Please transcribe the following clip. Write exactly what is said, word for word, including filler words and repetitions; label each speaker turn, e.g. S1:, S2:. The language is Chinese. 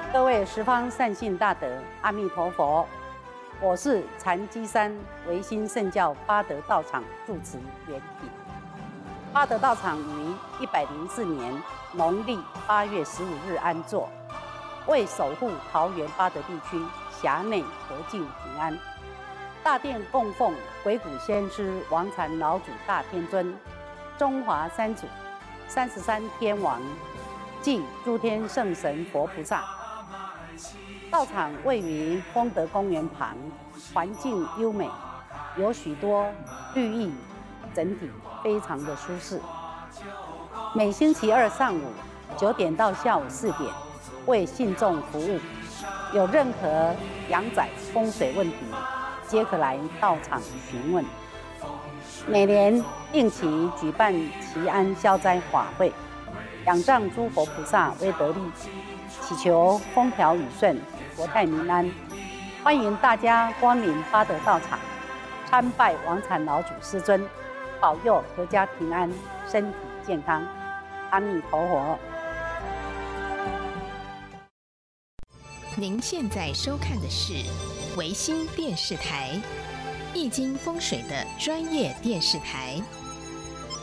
S1: 各位十方善信大德，阿弥陀佛！我是禅机山唯心圣教八德道场住持圆品。八德道场于一百零四年农历八月十五日安座，为守护桃园八德地区辖内和敬平安。大殿供奉鬼谷先师王禅老祖大天尊、中华三祖、三十三天王暨诸天圣神佛菩萨。道场位于丰德公园旁，环境优美，有许多绿意，整体非常的舒适。每星期二上午九点到下午四点为信众服务，有任何阳宅风水问题，皆可来道场询问。每年定期举办祈安消灾法会，仰仗诸佛菩萨威德力，祈求风调雨顺、国泰民安。欢迎大家光临八德道场，参拜王禅老祖师尊，保佑阖家平安、身体健康。阿弥陀佛。
S2: 您现在收看的是维新电视台，易经风水的专业电视台。